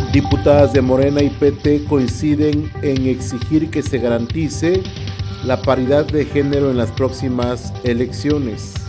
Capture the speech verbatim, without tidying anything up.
Diputadas de Morena y P T coinciden en exigir que se garantice la paridad de género en las próximas elecciones.